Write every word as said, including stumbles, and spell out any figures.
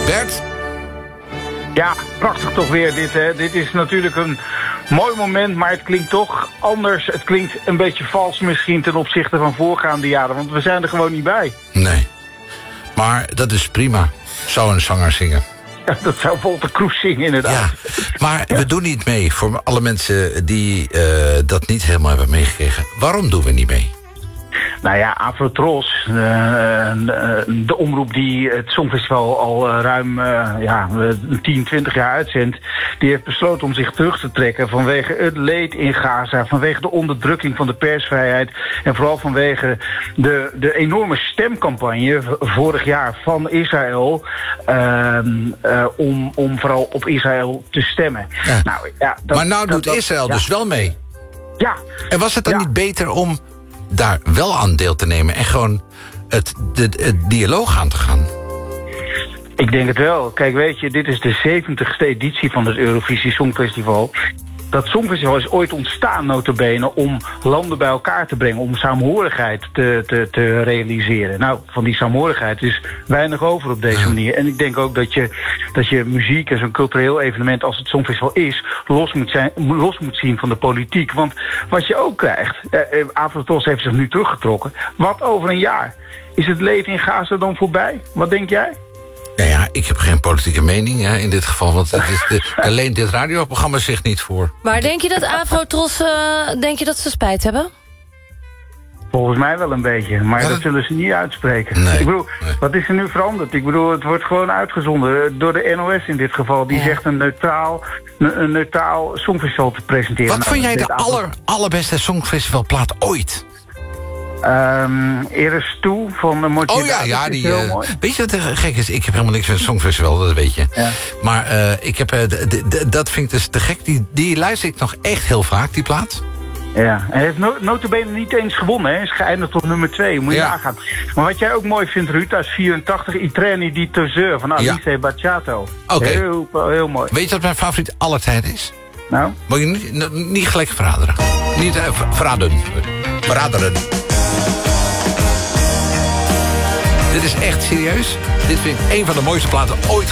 Bert? Ja, prachtig toch weer dit, hè. Dit is natuurlijk een mooi moment, maar het klinkt toch anders. Het klinkt een beetje vals misschien ten opzichte van voorgaande jaren, want we zijn er gewoon niet bij. Nee. Maar dat is prima, zou een zanger zingen. Ja, dat zou Wolter Kroes zingen, inderdaad. Ja, maar ja. we doen niet mee voor alle mensen die uh, dat niet helemaal hebben meegekregen. Waarom doen we niet mee? Nou ja, Afrotros, uh, de omroep die het Songfestival al uh, ruim uh, ja, tien, twintig jaar uitzendt, die heeft besloten om zich terug te trekken vanwege het leed in Gaza, vanwege de onderdrukking van de persvrijheid en vooral vanwege de, de enorme stemcampagne vorig jaar van Israël uh, uh, om, om vooral op Israël te stemmen. Ja. Nou, ja, dat, maar nou dat, doet Israël dat, dus ja. wel mee. Ja. En was het dan ja. niet beter om daar wel aan deel te nemen en gewoon het, de, het dialoog aan te gaan? Ik denk het wel. Kijk, weet je, dit is de zeventigste editie van het Eurovisie Songfestival. Dat Songfestival is ooit ontstaan, nota bene, om landen bij elkaar te brengen, om saamhorigheid te, te, te realiseren. Nou, van die saamhorigheid is weinig over op deze manier. En ik denk ook dat je, dat je muziek en zo'n cultureel evenement als het Songfestival is, los moet, zijn, los moet zien van de politiek. Want wat je ook krijgt, eh, Afrotros heeft zich nu teruggetrokken. Wat over een jaar? Is het leven in Gaza dan voorbij? Wat denk jij? Nou ja, ik heb geen politieke mening hè, in dit geval, want het is de, alleen dit radioprogramma zegt niet voor. Maar denk je dat Afrotros, uh, denk je dat ze spijt hebben? Volgens mij wel een beetje, maar ja, dat zullen ze niet uitspreken. Nee, ik bedoel, nee. wat is er nu veranderd? Ik bedoel, het wordt gewoon uitgezonden door de N O S in dit geval. Die ja. zegt een neutraal, een neutraal songfestival te presenteren. Wat nou, vond jij de avond... aller, allerbeste songfestivalplaat ooit? Um, Eres Toe van de Mortje. Oh ja, ja die, uh, mooi. weet je wat er gek is? Ik heb helemaal niks met het Songfestival, dat weet je. Ja. Maar uh, ik heb, uh, d- d- d- dat vind ik dus te gek. Die, die luister ik nog echt heel vaak, die plaat. Ja, hij heeft no- notabene niet eens gewonnen. Hij is geëindigd op nummer twee, moet je ja. nagaan. Maar wat jij ook mooi vindt, Ruud, dat is vierentachtig... I Treni di Teseur van Alice ja. Bacciato. Okay. Heel, heel mooi. Weet je wat mijn favoriet aller tijd is? Nou? Moet je niet, niet gelijk verraderen. Niet uh, verraden. Verraderen. Dit is echt serieus. Dit vind ik een van de mooiste platen ooit